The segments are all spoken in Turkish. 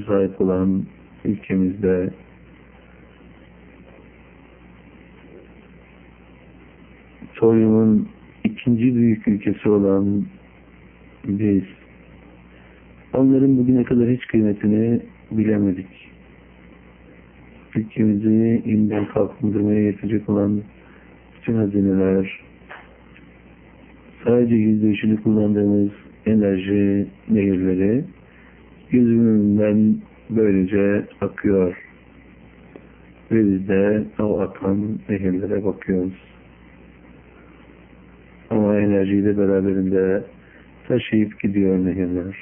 sahip olan ülkemizde soylumun ikinci büyük ülkesi olan biz onların bugüne kadar hiç kıymetini bilemedik. Ülkemizi yeniden kalkındırmaya yetecek olan bütün hazineler, sadece %3'ünü kullandığımız enerji nehirleri gözümün önünden böylece akıyor. Ve biz de o akan nehirlere bakıyoruz. Ama enerjiyi de beraberinde taşıyıp gidiyor nehirler.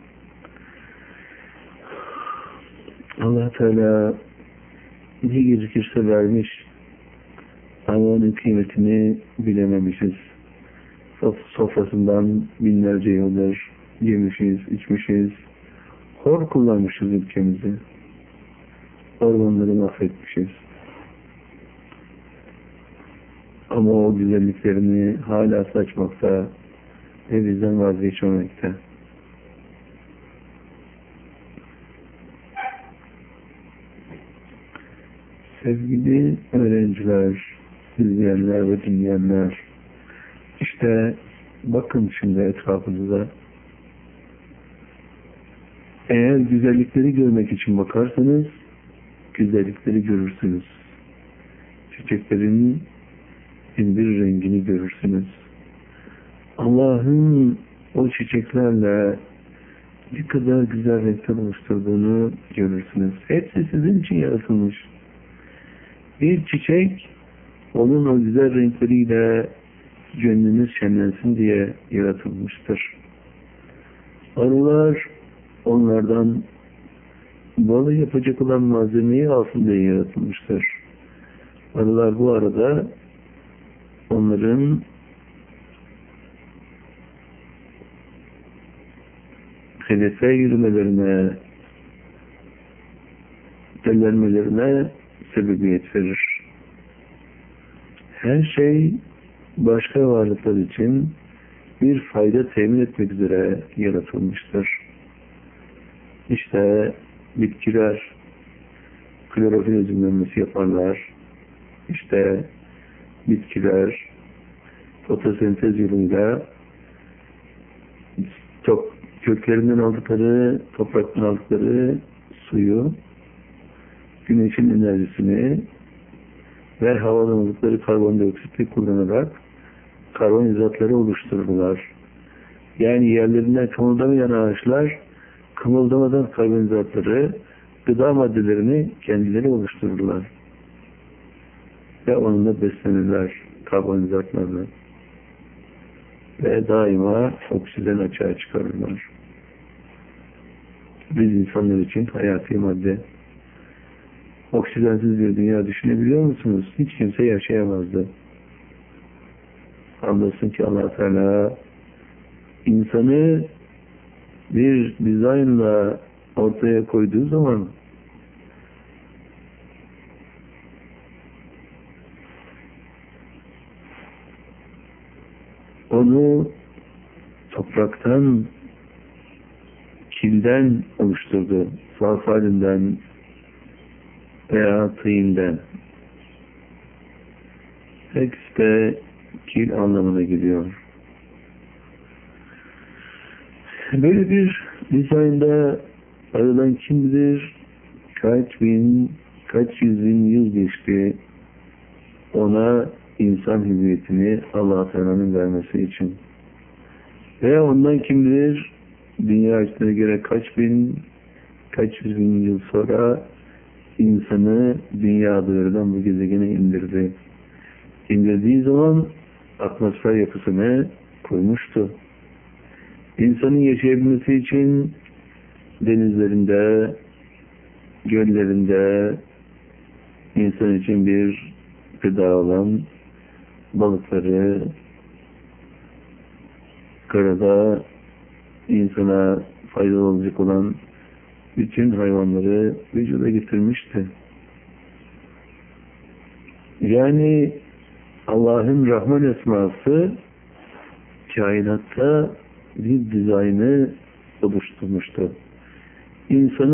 Allah Teala ne gerekirse vermiş ama onun kıymetini bilememişiz. Sofrasından binlerce yıldır yemişiz, içmişiz, hor kullanmışız ülkemizi. Ormanları mahvetmişiz. Ama o güzelliklerini hala saçmakta ve bizden vazgeçmemekte. Sevgili öğrenciler, izleyenler ve dinleyenler, işte bakın şimdi etrafınıza. Eğer güzellikleri görmek için bakarsanız, güzellikleri görürsünüz. Çiçeklerin bir rengini görürsünüz. Allah'ın o çiçeklerle ne kadar güzel renkler oluşturduğunu görürsünüz. Hepsi sizin için yaratılmış. Bir çiçek, onun o güzel renkleriyle gönlünüz şenlensin diye yaratılmıştır. Arılar onlardan balı yapacak olan malzemeyi alsın diye yaratılmıştır. Arılar bu arada onların hedefe yürümelerine, dellenmelerine sebebiyet verir. Her şey başka varlıklar için bir fayda temin etmek üzere yaratılmıştır. İşte bitkiler klorofil özümlenmesi yaparlar. İşte bitkiler fotosentez yoluyla köklerinden aldıkları, topraktan aldıkları suyu, güneşin enerjisini ve havadan aldıkları karbondioksiti kullanarak karbonhidratları oluştururlar. Yani yerlerinden kımıldamayan ağaçlar kımıldamadan karbonhidratları, gıda maddelerini kendileri oluştururlar. Ve onunla beslenirler karbonhidratlarla. Ve daima oksijen açığa çıkarırlar. Biz insanlar için hayati madde. Oksijensiz bir dünya düşünebiliyor musunuz? Hiç kimse yaşayamazdı. Anlasın ki Allah Teala insanı bir dizaynla ortaya koyduğu zaman onu topraktan, kilden oluşturdu. Salsalinden veya tıyından. Hepsi de kil anlamına geliyor. Böyle bir dizaynda aradan kim bilir kaç yüz bin yıl geçti ona insan hüviyetini Allah Teala'nın vermesi için. Ve ondan kim bilir dünya üstüne göre kaç yüz bin yıl sonra insanı dünya duyarından bu gezegene indirdi. İndirdiği zaman atmosfer yapısını koymuştu. İnsanın yaşayabilmesi için denizlerinde, göllerinde insan için bir gıda olan balıkları, karada insana faydalı olacak olan bütün hayvanları vücuda getirmişti. Yani Allah'ın Rahman esması kainatta bir dizaynı oluşturmuştu. İnsanı